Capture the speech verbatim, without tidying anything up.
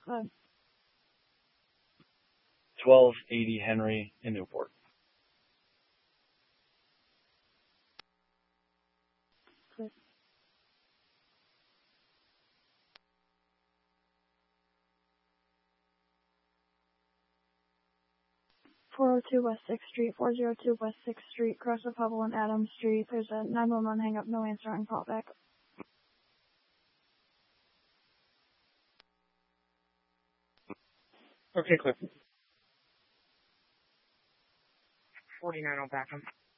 five. twelve eighty Henry in Newport. Clear. four oh two West sixth Street, four oh two West sixth Street, cross of Hubble and Adams Street. There's a nine one one hang up, no answer on call back. Okay, Cliff. forty-nine on Backham.